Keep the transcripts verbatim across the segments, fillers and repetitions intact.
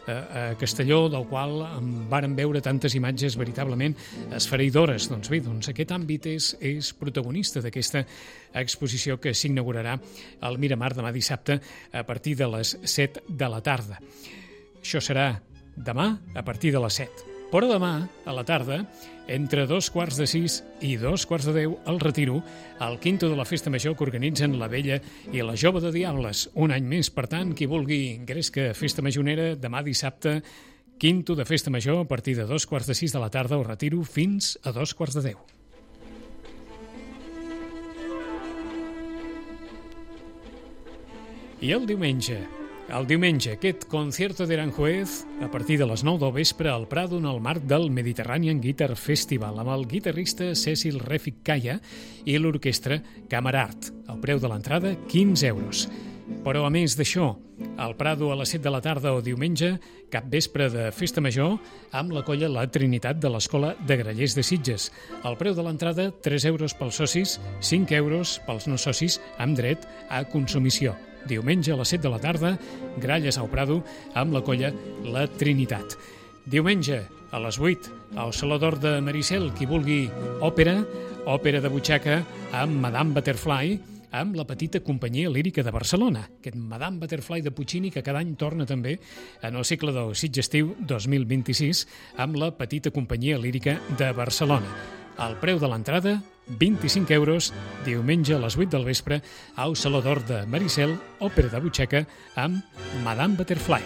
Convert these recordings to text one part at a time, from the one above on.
a Castelló, del qual varen veure tantes imatges veritablement esfereïdores. Doncs bé, doncs aquest àmbit és, és protagonista d'aquesta exposició que s'inaugurarà al Miramar demà dissabte a partir de les set de la tarda. Això serà demà a partir de les set. Però demà, a la tarda, entre dos quarts de sis i dos quarts de deu, al Retiro, al quinto de la Festa Major que organitzen la Vella i la Jove de Diables. Un any més, per tant, qui vulgui gresca Festa Majorera, demà dissabte, quinto de Festa Major, a partir de dos quarts de sis de la tarda, al Retiro, fins a dos quarts de deu. I el diumenge... El diumenge, aquest concierto d'Aranjuez a partir de les nou del vespre al Prado en el marc del Mediterranean Guitar Festival amb el guitarrista Cecil Refik Kaya i l'orquestra Camerart. El preu de l'entrada, quinze euros. Però a més d'això, al Prado a les set de la tarda o diumenge, cap vespre de Festa Major, amb la colla La Trinitat de l'Escola de Grallers de Sitges. El preu de l'entrada, tres euros pels socis, cinc euros pels no socis amb dret a consumició. Diumenge a les set de la tarda, Gralles al Prado amb la colla La Trinitat. Diumenge a les vuit, al Saló d'Or de Maricel, qui vulgui òpera, òpera de butxaca amb Madame Butterfly, amb la petita companyia lírica de Barcelona, aquest Madame Butterfly de Puccini que cada any torna també en el cicle del Sitgestiu dos mil vint-i-sis amb la petita companyia lírica de Barcelona. El preu de l'entrada, vint-i-cinc euros, diumenge a les vuit del vespre al Saló d'Or de Maricel, òpera de butxaca amb Madame Butterfly.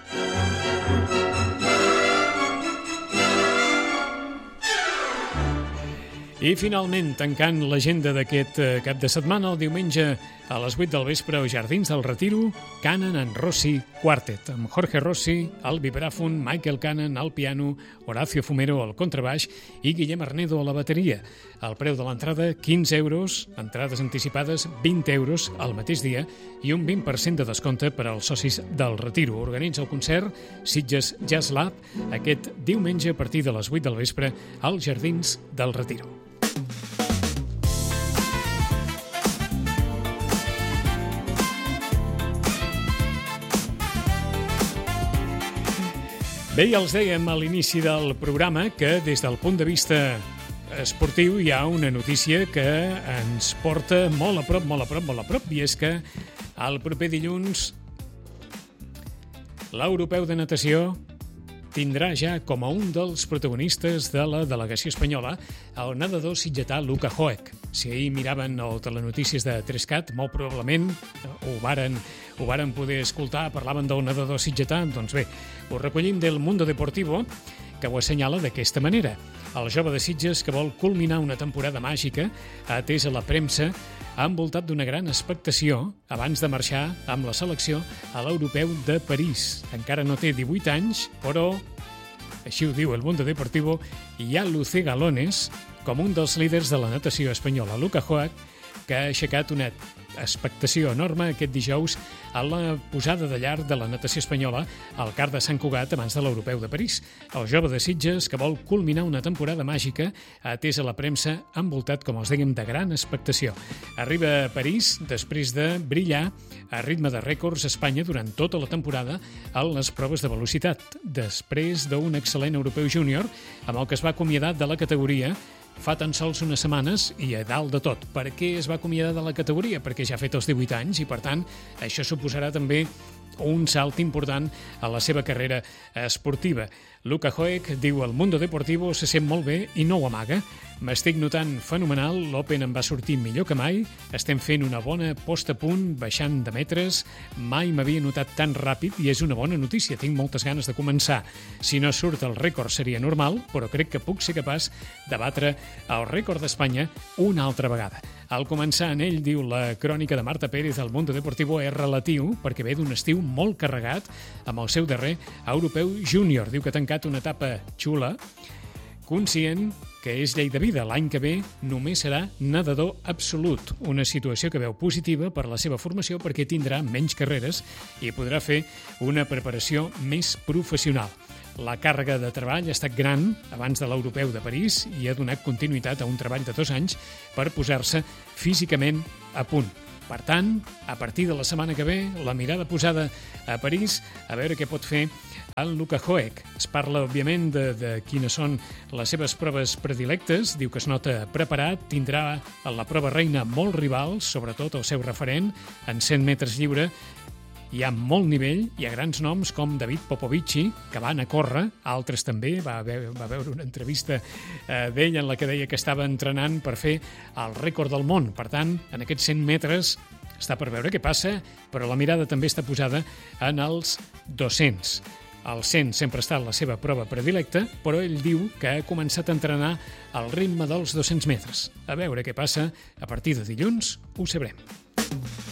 I finalment, tancant l'agenda d'aquest cap de setmana, el diumenge a les vuit del vespre als Jardins del Retiro, Cannon and Rossi Quartet, amb Jorge Rossi al vibràfon, Michael Cannon al piano, Horacio Fumero al contrabaix i Guillem Arnedo a la bateria. El preu de l'entrada, quinze euros, entrades anticipades, vint euros al mateix dia i un vint per cent de descompte per als socis del Retiro. Organitza el concert Sitges Jazz Lab aquest diumenge a partir de les vuit del vespre als Jardins del Retiro. Bé, ja els dèiem a l'inici del programa que des del punt de vista esportiu hi ha una notícia que ens porta molt a prop, molt a prop, molt a prop, i és que el proper dilluns l'europeu de natació tindrà ja com a un dels protagonistes de la delegació espanyola el nedador sitgetà Luka Hoek. Si ahir miraven el telenotícies de Trescat, molt probablement ho varen, ho varen poder escoltar, parlaven del nedador sitgetà. Doncs bé, ho recollim del Mundo Deportivo, que ho assenyala d'aquesta manera. El jove de Sitges, que vol culminar una temporada màgica, ha atès a la premsa, ha envoltat d'una gran expectació abans de marxar amb la selecció a l'Europeu de París. Encara no té divuit anys, però, així ho diu el Mundo Deportivo, hi ha Luce Galones com un dels líders de la natació espanyola. Luka Hoek, que ha aixecat una expectació enorme aquest dijous a la posada de llarg de la natació espanyola al Car de Sant Cugat abans de l'Europeu de París. El jove de Sitges, que vol culminar una temporada màgica, ha atès a la premsa envoltat, com els dèiem, de gran expectació. Arriba a París després de brillar a ritme de rècords a Espanya durant tota la temporada en les proves de velocitat, després d'un excel·lent europeu júnior amb el que es va acomiadar de la categoria fa tan sols unes setmanes i a dalt de tot. Per què es va acomiadar de la categoria? Perquè ja ha fet els divuit anys i, per tant, això suposarà també un salt important a la seva carrera esportiva. Luka Hoek, diu el Mundo Deportivo, se sent molt bé i no ho amaga. M'estic notant fenomenal, l'Open em va sortir millor que mai, estem fent una bona posta a punt, baixant de metres, mai m'havia notat tan ràpid i és una bona notícia, tinc moltes ganes de començar. Si no surt el rècord seria normal, però crec que puc ser capaç de batre el rècord d'Espanya una altra vegada. Al començar en ell, diu la crònica de Marta Pérez del Mundo Deportivo, és relatiu perquè ve d'un estiu molt carregat amb el seu darrer europeu júnior. Diu que ha tancat una etapa xula, conscient que és llei de vida. L'any que ve només serà nedador absolut, una situació que veu positiva per la seva formació perquè tindrà menys carreres i podrà fer una preparació més professional. La càrrega de treball ha estat gran abans de l'Europeu de París i ha donat continuïtat a un treball de dos anys per posar-se físicament a punt. Per tant, a partir de la setmana que ve, la mirada posada a París, a veure què pot fer El Luka Hoek. Es parla, òbviament, de, de quines són les seves proves predilectes. Diu que es nota preparat, tindrà a la prova reina molts rivals, sobretot el seu referent, en cent metres lliure. Hi ha molt nivell, hi ha grans noms com David Popovici, que van a córrer, altres també, va veure, va veure una entrevista eh, d'ell en la que deia que estava entrenant per fer el rècord del món. Per tant, en aquests cent metres està per veure què passa, però la mirada també està posada en els dos-cents. El cent sempre està en la seva prova predilecta, però ell diu que ha començat a entrenar al ritme dels dos-cents metres. A veure què passa, a partir de dilluns ho sabrem.